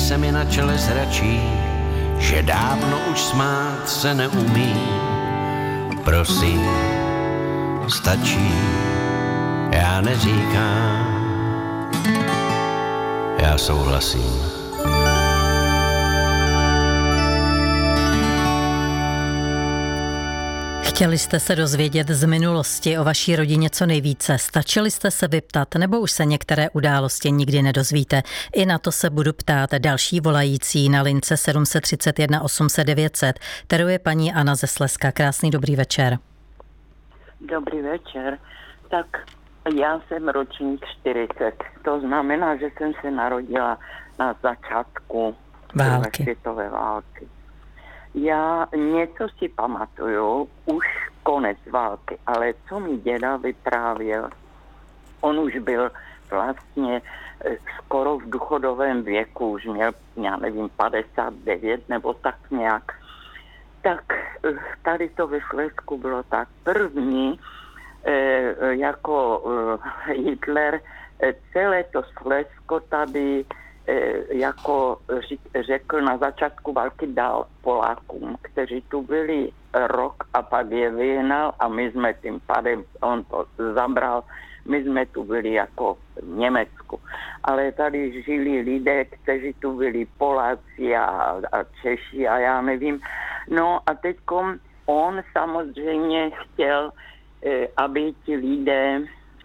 se mi na čele zračí, že dávno už smát se neumí. Prosím, stačí, já neříkám, já souhlasím. Chtěli jste se dozvědět z minulosti o vaší rodině co nejvíce? Stačili jste se vyptat, nebo už se některé události nikdy nedozvíte? I na to se budu ptát další volající na lince 731 800 900, kterou je paní Anna ze Slezska. Krásný dobrý večer. Dobrý večer. Tak já jsem ročník 40. To znamená, že jsem se narodila na začátku druhé světové války. Já něco si pamatuju, už konec války, ale co mi děda vyprávěl, on už byl vlastně skoro v důchodovém věku, už měl, já nevím, 59 nebo tak nějak. Tak tady to ve Slezsku bylo tak. První, jako Hitler, celé to Slezsko tady jako řekl na začátku války dal Polákům, kteří tu byli rok a pak je vyhnal a my jsme tím pádem, on to zabral, my jsme tu byli jako v Německu. Ale tady žili lidé, kteří tu byli Poláci a Češi a já nevím. No a teďkom on samozřejmě chtěl, aby ti lidé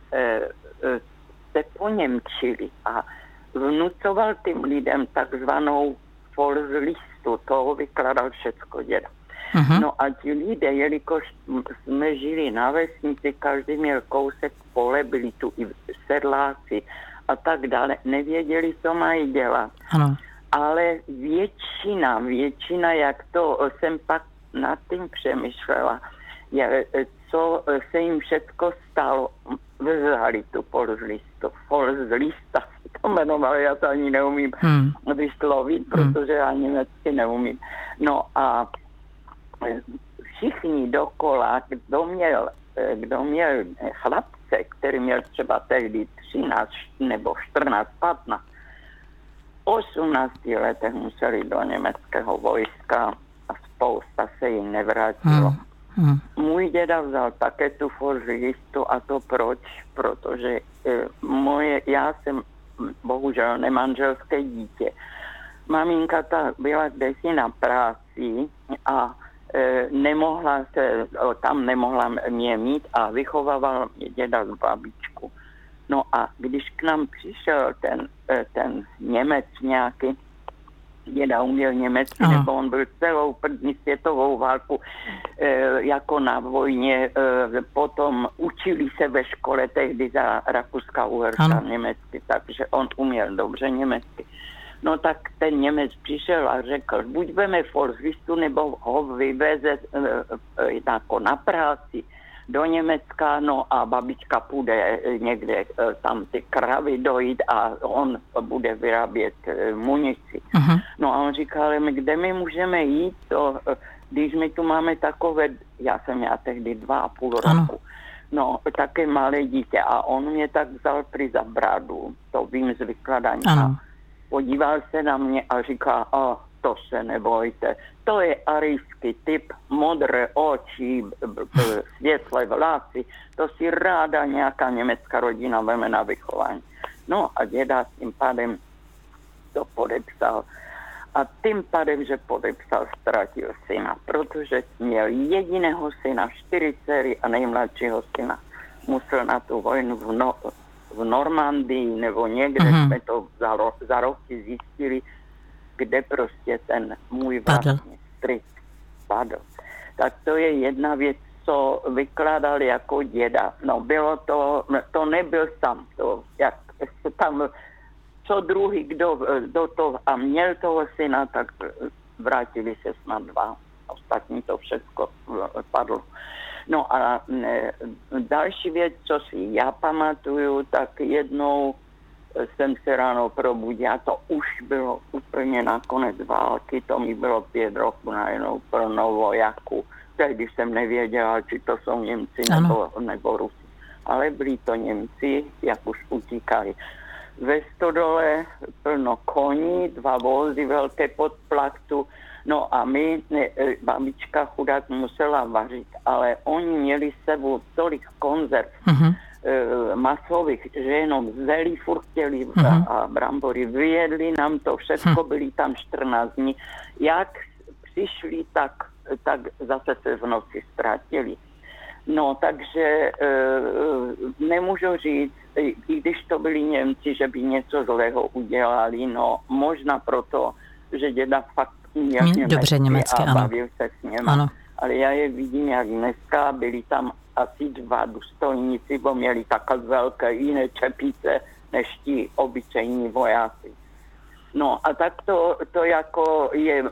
se poněmčili a vnucoval tím lidem takzvanou Volkslistu, toho vykládal všecko děda. Uh-huh. No a ti lidé, jelikož jsme žili na vesnici, každý měl kousek pole, byli tu i sedláci a tak dále, nevěděli, co mají dělat. Ano. Ale většina, jak to jsem pak nad tím přemýšlela, co se jim všecko stalo, vzali tu Volkslista to jmenovali, já to ani neumím vyslovit, protože já německy neumím. No a všichni dokola, kdo měl chlapce, který měl třeba tehdy 13 nebo 14, 15, 18 letech museli do německého vojska a spousta se jim nevrátilo. Můj děda vzal také tu Volkslistu a to proč? Protože já jsem bohužel nemanželské dítě. Maminka byla kdesi na práci a nemohla mě mít a vychovával mě děda z babičku. No a když k nám přišel ten Němec nějaký, děda uměl německy, nebo on byl celou první světovou válku jako na vojně, potom učili se ve škole tehdy za Rakouska-Uherska německy, takže on uměl dobře německy. No tak ten Němec přišel a řekl, buď veme Volkslistu, nebo ho vyveze jako na práci do Německa, no a babička půjde někde tam ty kravy dojít a on bude vyrábět munici. Uh-huh. No a on říkal, ale kde my můžeme jít, když my tu máme takové, já jsem měla tehdy 2,5 roku, no také malé dítě a on mě tak vzal při za bradu, to vím z vykladání. Podíval se na mě a říká, to se nebojte. To je arijský typ, modré oči, světlé vlasy. To si ráda nějaká německá rodina veme na vychování. No a děda tím pádem to podepsal. A tím pádem, že podepsal, ztratil syna, protože měl jediného syna, 4 dcery a nejmladšího syna. Musel na tu vojnu v Normandii nebo někde, jsme to za roky zjistili, kde prostě ten můj vlastní strýc padl. Tak to je jedna věc, co vykládal jako děda. No bylo to nebyl sám, jak se tam, co druhý, kdo to a měl toho syna, tak vrátili se snad 2. Ostatní to všechno padlo. No a další věc, co si já pamatuju, tak jednou jsem se ráno probudil a to už bylo úplně na konec války, to mi bylo 5 roků najednou pro novojaku. Tehdy jsem nevěděla, či to jsou Němci nebo Rusi. Ale byli to Němci, jak už utíkali. ve stodole plno koní, 2 vozy velké pod plachtu. No a my, babička chudák musela vařit, ale oni měli s sebou tolik konzerv masových, že jenom zelí furt chtěli a brambory. Vyjedli nám to všechno, byli tam 14 dní. Jak přišli, tak zase se v noci ztratili. No, takže nemůžu říct, i když to byli Němci, že by něco zlého udělali, no možná proto, že děda fakt uměl německy a bavil se s něma. Ano. Ale já je vidím, jak dneska byli tam asi 2 důstojníci, bo měli takhle velké jiné čepice než ti obyčejní vojáci. No a tak to jako je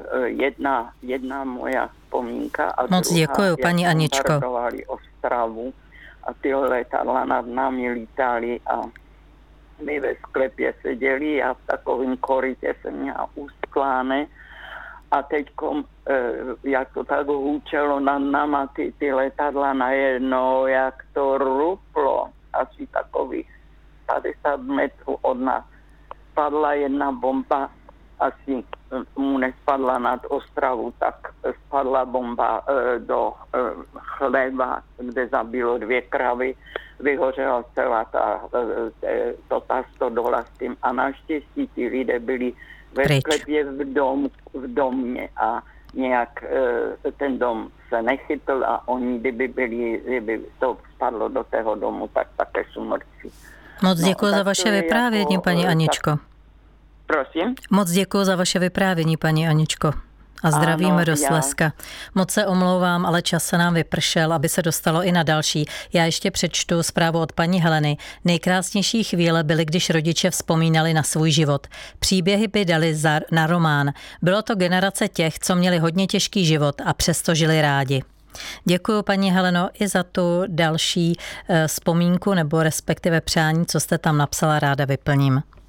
jedna moja vzpomínka. A moc děkuju, paní Aničko. Bombardovali Ostravu a ty letadla nad námi lítali a my ve sklepě seděli a v takovém korytě jsem měla uskláne a teďkom, jak to tak hůčelo nad náma ty letadla najednou, jak to ruplo, asi takových 50 metrů od nás. Spadla jedna bomba, asi mu nespadla nad Ostravu, tak spadla bomba do chleba, kde zabilo 2 kravy, vyhořela celá ta stodola s tím a naštěstí ti lidé byli ve sklepě v domě a nějak ten dom se nechytl a oni, kdyby to spadlo do tého domu, tak také jsou mrtví. Moc děkuji za vaše vyprávění, paní Aničko. Prosím? Moc děkuji za vaše vyprávění, paní Aničko. A zdravíme do Slezska. Moc se omlouvám, ale čas se nám vypršel, aby se dostalo i na další. Já ještě přečtu zprávu od paní Heleny. Nejkrásnější chvíle byly, když rodiče vzpomínali na svůj život. Příběhy by dali na román. Bylo to generace těch, co měli hodně těžký život a přesto žili rádi. Děkuji, paní Heleno, i za tu další vzpomínku nebo respektive přání, co jste tam napsala, ráda vyplním.